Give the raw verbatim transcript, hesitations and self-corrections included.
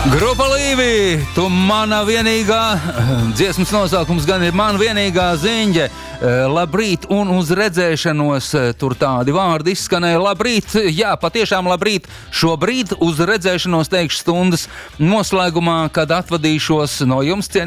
Grupa Līvi, tu mana vienīgā, dziesmas nosaukums gan ir mana vienīgā ziņģe. Labrīt un uz redzēšanos, tur tādi vārdi izskanēja. Labrīt, jā, patiešām labrīt. Šobrīd uz redzēšanos teikšu stundas noslēgumā, kad atvadīšos no jums, cienījamie